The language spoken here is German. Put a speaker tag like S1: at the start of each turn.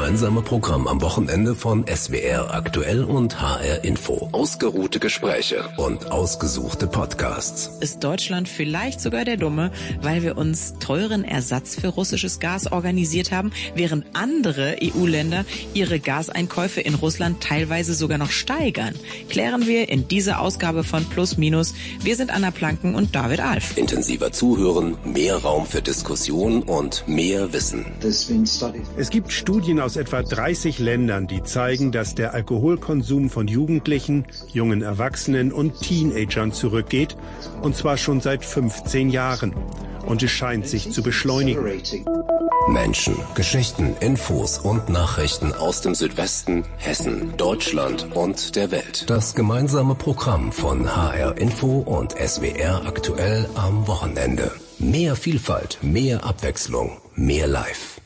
S1: gemeinsame Programm am Wochenende von SWR Aktuell und HR Info. Ausgeruhte Gespräche und ausgesuchte Podcasts.
S2: Ist Deutschland vielleicht sogar der Dumme, weil wir uns teuren Ersatz für russisches Gas organisiert haben, während andere EU-Länder ihre Gaseinkäufe in Russland teilweise sogar noch steigern? Klären wir in dieser Ausgabe von Plus Minus. Wir sind Anna Planken und David Alf.
S1: Intensiver zuhören, mehr Raum für Diskussion und mehr Wissen.
S3: Es gibt Studien aus etwa 30 Ländern, die zeigen, dass der Alkoholkonsum von Jugendlichen, jungen Erwachsenen und Teenagern zurückgeht, und zwar schon seit 15 Jahren. Und es scheint sich zu beschleunigen.
S1: Menschen, Geschichten, Infos und Nachrichten aus dem Südwesten, Hessen, Deutschland und der Welt. Das gemeinsame Programm von HR Info und SWR Aktuell am Wochenende. Mehr Vielfalt, mehr Abwechslung, mehr Live.